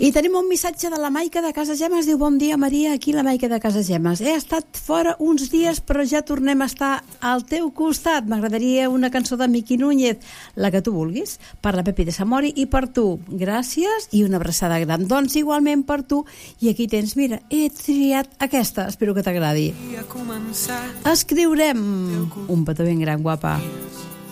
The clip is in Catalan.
I tenim un missatge de la Maica de Casa Gemes. Diu: bon dia, Maria, aquí la Maica de Casa Gemes. He estat fora uns dies, però ja tornem a estar al teu costat. M'agradaria una cançó de Miqui Núñez, la que tu vulguis, per la Pepi de Samori i per tu. Gràcies i una abraçada gran. Doncs igualment per tu. I aquí tens, mira, he triat aquesta. Espero que t'agradi. Escriurem un petó ben gran, guapa.